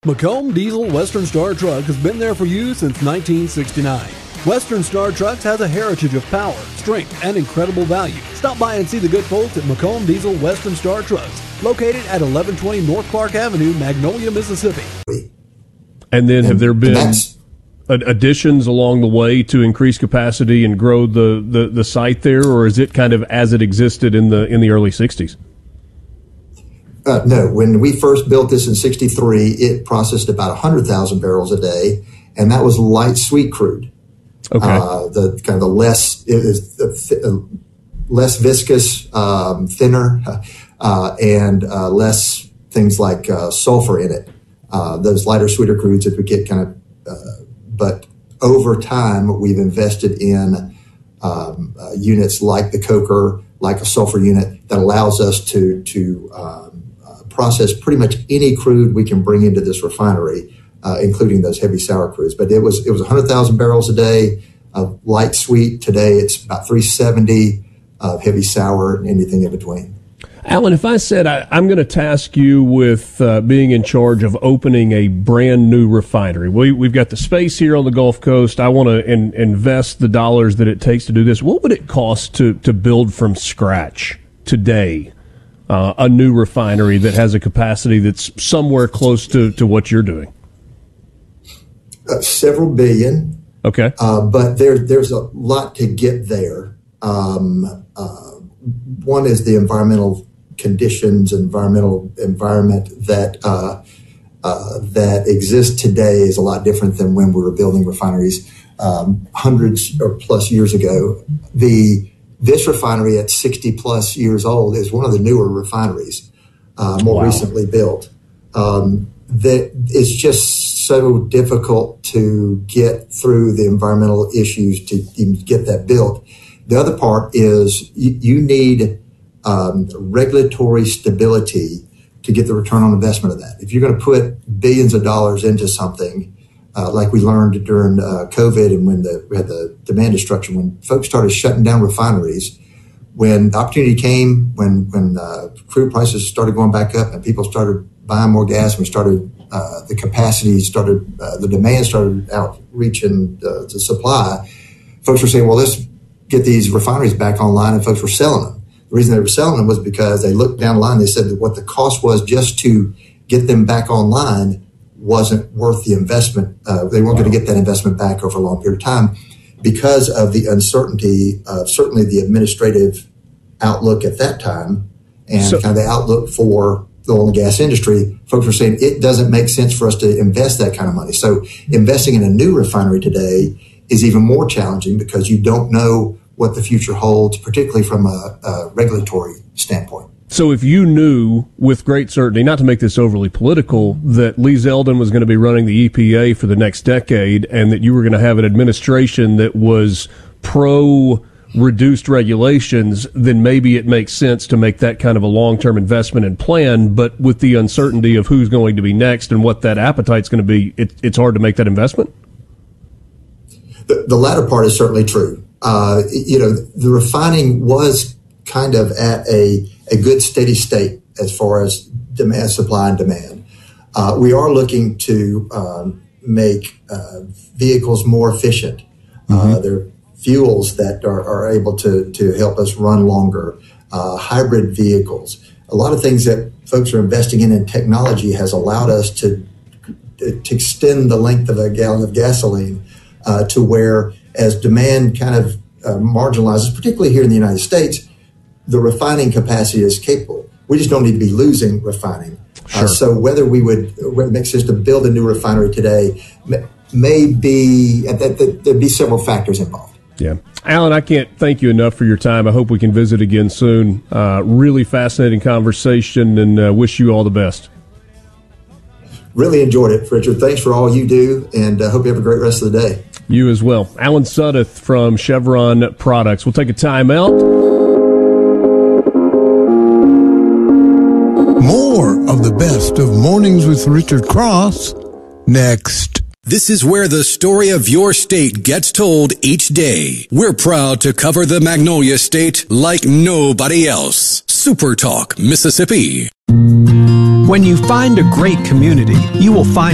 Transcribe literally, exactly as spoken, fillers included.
Macomb Diesel Western Star Truck has been there for you since nineteen sixty-nine. Western Star Trucks has a heritage of power, strength, and incredible value. Stop by and see the good folks at Macomb Diesel Western Star Trucks, located at eleven twenty North Clark Avenue, Magnolia, Mississippi. And then have there been additions along the way to increase capacity and grow the, the, the site there, or is it kind of as it existed in the in the early sixties? Uh, no, when we first built this in sixty-three, it processed about one hundred thousand barrels a day, and that was light sweet crude. Okay. Uh, the kind of the less, it is the, uh, less viscous, um, thinner, uh, and uh, less things like uh, sulfur in it. Uh, those lighter, sweeter crudes that we get kind of, uh, but over time, we've invested in um, uh, units like the coker, like a sulfur unit that allows us to, to, um, process pretty much any crude we can bring into this refinery, uh, including those heavy sour crudes. But it was it was one hundred thousand barrels a day of light sweet. Today it's about three seventy of heavy sour and anything in between. Alan, if I said I, I'm going to task you with uh, being in charge of opening a brand new refinery, we, we've got the space here on the Gulf Coast. I want to in, invest the dollars that it takes to do this. What would it cost to to build from scratch today? Uh, a new refinery that has a capacity that's somewhere close to, to what you're doing? Uh, several billion. Okay. Uh, but there, there's a lot to get there. Um, uh, one is the environmental conditions, environmental environment that uh, uh, that exists today is a lot different than when we were building refineries um, hundreds or plus years ago. The This refinery at sixty plus years old is one of the newer refineries, uh, more wow. recently built. Um, that it's just so difficult to get through the environmental issues to even get that built. The other part is you, you need um, regulatory stability to get the return on investment of that. If you're going to put billions of dollars into something, Uh, like we learned during uh, COVID and when the, we had the demand destruction, when folks started shutting down refineries, when the opportunity came, when when uh, crude prices started going back up and people started buying more gas, and we started, uh, the capacity started, uh, the demand started outreaching uh, the supply, folks were saying, well, let's get these refineries back online, and folks were selling them. The reason they were selling them was because they looked down the line, they said that what the cost was just to get them back online wasn't worth the investment. Uh, they weren't wow. going to get that investment back over a long period of time because of the uncertainty of certainly the administrative outlook at that time and so, kind of the outlook for the oil and gas industry. Folks were saying it doesn't make sense for us to invest that kind of money. So investing in a new refinery today is even more challenging because you don't know what the future holds, particularly from a, a regulatory standpoint. So if you knew with great certainty, not to make this overly political, that Lee Zeldin was going to be running the E P A for the next decade and that you were going to have an administration that was pro-reduced regulations, then maybe it makes sense to make that kind of a long-term investment and plan. But with the uncertainty of who's going to be next and what that appetite's going to be, it, it's hard to make that investment? The, the latter part is certainly true. Uh, you know, the refining was kind of at a a good steady state as far as demand, supply and demand. Uh, we are looking to um, make uh, vehicles more efficient. Mm-hmm. Uh, there are fuels that are, are able to, to help us run longer, uh, hybrid vehicles. A lot of things that folks are investing in in technology has allowed us to, to extend the length of a gallon of gasoline uh, to where as demand kind of uh, marginalizes, particularly here in the United States, the refining capacity is capable. We just don't need to be losing refining. Sure. Uh, so whether we would, whether it makes sense to build a new refinery today may, may be, uh, that, that, there'd be several factors involved. Yeah. Alan, I can't thank you enough for your time. I hope we can visit again soon. Uh, really fascinating conversation, and uh, wish you all the best. Really enjoyed it, Richard. Thanks for all you do, and I uh, hope you have a great rest of the day. You as well. Alan Sudduth from Chevron Products. We'll take a time out. More of the best of Mornings with Richard Cross next. This is where the story of your state gets told each day. We're proud to cover the Magnolia State like nobody else. Super Talk, Mississippi. When you find a great community, you will find